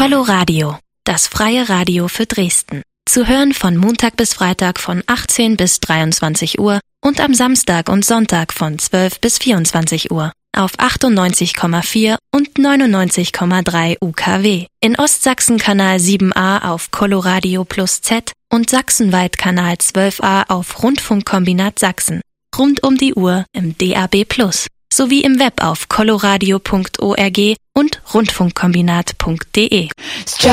Coloradio, das freie Radio für Dresden. Zu hören von Montag bis Freitag von 18 bis 23 Uhr und am Samstag und Sonntag von 12 bis 24 Uhr auf 98,4 und 99,3 UKW. In Ostsachsen Kanal 7a auf Coloradio plus Z und sachsenweit Kanal 12a auf Rundfunkkombinat Sachsen. Rund um die Uhr im DAB+, sowie im Web auf coloradio.org und rundfunkkombinat.de.